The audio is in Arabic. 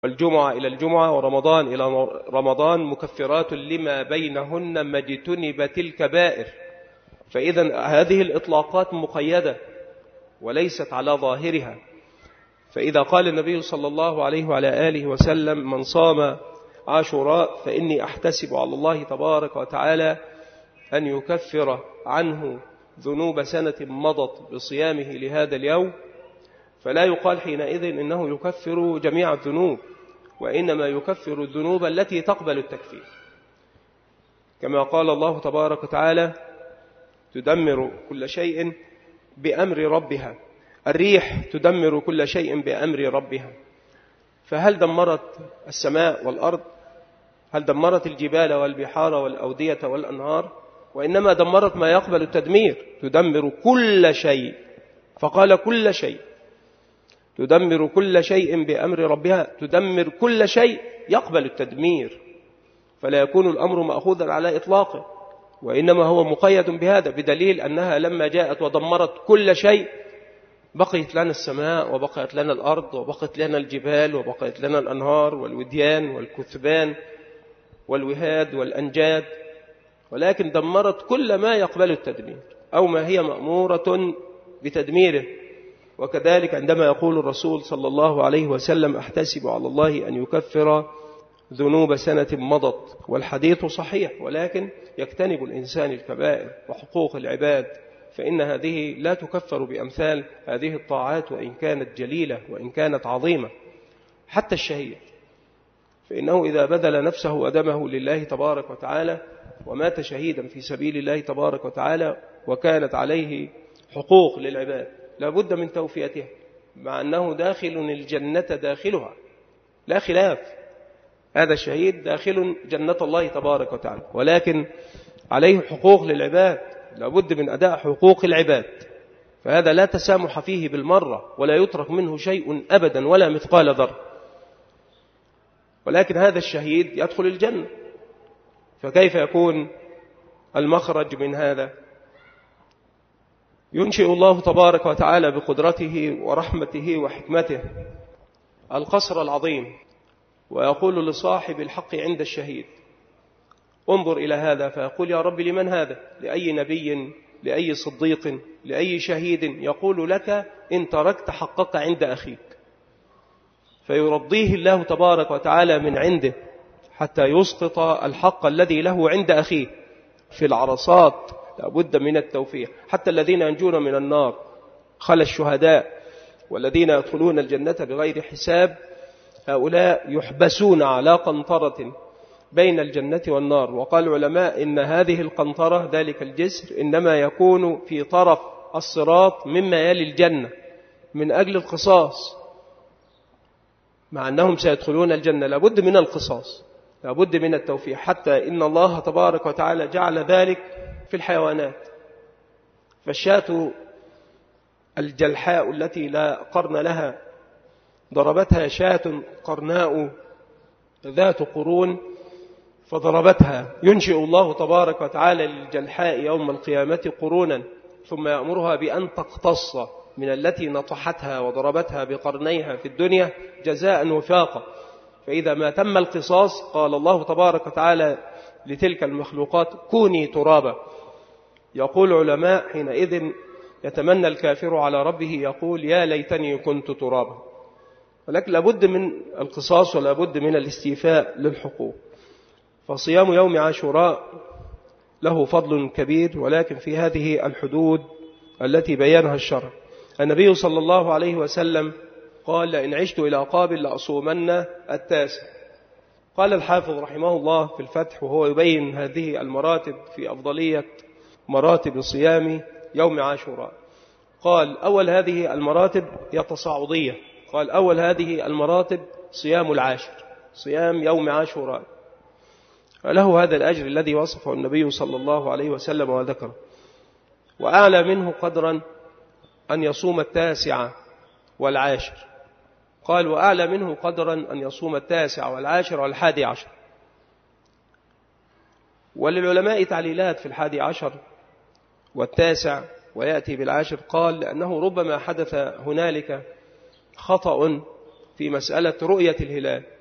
والجمعة إلى الجمعة ورمضان إلى رمضان مكفرات لما بينهن ما اجتنبت الكبائر. فإذا هذه الإطلاقات مقيدة وليست على ظاهرها. فإذا قال النبي صلى الله عليه وعلى آله وسلم: من صام عاشوراء فإني أحتسب على الله تبارك وتعالى أن يكفر عنه ذنوب سنة مضت بصيامه لهذا اليوم، فلا يقال حينئذ إنه يكفر جميع الذنوب، وإنما يكفر الذنوب التي تقبل التكفير، كما قال الله تبارك وتعالى: تدمر كل شيء بأمر ربها. الريح تدمر كل شيء بأمر ربها. فهل دمرت السماء والأرض؟ هل دمرت الجبال والبحار والأودية والأنهار؟ وإنما دمرت ما يقبل التدمير. تدمر كل شيء، فقال كل شيء. تدمر كل شيء بأمر ربها، تدمر كل شيء يقبل التدمير، فلا يكون الأمر مأخوذا على إطلاقه، وإنما هو مقيد بهذا، بدليل أنها لما جاءت ودمرت كل شيء بقيت لنا السماء، وبقيت لنا الأرض، وبقيت لنا الجبال، وبقيت لنا الأنهار والوديان والكثبان والوهاد والأنجاد، ولكن دمرت كل ما يقبل التدمير أو ما هي مأمورة بتدميره. وكذلك عندما يقول الرسول صلى الله عليه وسلم: أحتسب على الله أن يكفر ذنوب سنة مضت، والحديث صحيح، ولكن يجتنب الإنسان الكبائر وحقوق العباد، فإن هذه لا تكفر بأمثال هذه الطاعات وإن كانت جليلة وإن كانت عظيمة. حتى الشهيد، فإنه إذا بذل نفسه ودمه لله تبارك وتعالى ومات شهيدا في سبيل الله تبارك وتعالى وكانت عليه حقوق للعباد لابد من توفيتها، مع أنه داخل الجنة داخلها لا خلاف، هذا الشهيد داخل جنة الله تبارك وتعالى، ولكن عليه حقوق للعباد، لابد من أداء حقوق العباد، فهذا لا تسامح فيه بالمرة، ولا يترك منه شيء أبدا ولا مثقال ذرة. ولكن هذا الشهيد يدخل الجنة، فكيف يكون المخرج من هذا؟ ينشئ الله تبارك وتعالى بقدرته ورحمته وحكمته القصر العظيم، ويقول لصاحب الحق عند الشهيد: انظر إلى هذا، فيقول: يا رب لمن هذا؟ لأي نبي، لأي صديق، لأي شهيد؟ يقول: لك إن تركت حقك عند أخيك. فيرضيه الله تبارك وتعالى من عنده حتى يسقط الحق الذي له عند أخيه. في العرصات لابد من التوفيق. حتى الذين ينجون من النار خلى الشهداء والذين يدخلون الجنة بغير حساب، هؤلاء يحبسون على قنطرة بين الجنة والنار. وقال العلماء إن هذه القنطرة، ذلك الجسر، إنما يكون في طرف الصراط مما يلي الجنة من أجل القصاص، مع أنهم سيدخلون الجنة. لابد من القصاص، لابد من التوفيق. حتى إن الله تبارك وتعالى جعل ذلك في الحيوانات. فالشاة الجلحاء التي لا قرن لها ضربتها شاة قرناء ذات قرون فضربتها، ينشئ الله تبارك وتعالى للجلحاء يوم القيامة قرونا، ثم يأمرها بأن تقتص من التي نطحتها وضربتها بقرنيها في الدنيا جزاء وفاقا. فإذا ما تم القصاص قال الله تبارك وتعالى لتلك المخلوقات: كوني ترابا. يقول علماء: حينئذ يتمنى الكافر على ربه، يقول: يا ليتني كنت ترابا. ولكن لابد من القصاص ولابد من الاستيفاء للحقوق. فصيام يوم عاشوراء له فضل كبير، ولكن في هذه الحدود التي بيانها الشرع. النبي صلى الله عليه وسلم قال: لئن عشت إلى قابل لأصومن التاسع. قال الحافظ رحمه الله في الفتح وهو يبين هذه المراتب في أفضلية مراتب صيام يوم عاشوراء، قال: أول هذه المراتب هي تصاعدية. قال: أول هذه المراتب صيام العاشر، صيام يوم عاشوراء، له هذا الأجر الذي وصفه النبي صلى الله عليه وسلم وذكره. وأعلى منه قدرا أن يصوم التاسع والعاشر. قال: وأعلى منه قدرا أن يصوم التاسع والعاشر والحادي عشر. وللعلماء تعليلات في الحادي عشر والتاسع ويأتي بالعاشر. قال: لأنه ربما حدث هنالك خطأ في مسألة رؤية الهلال.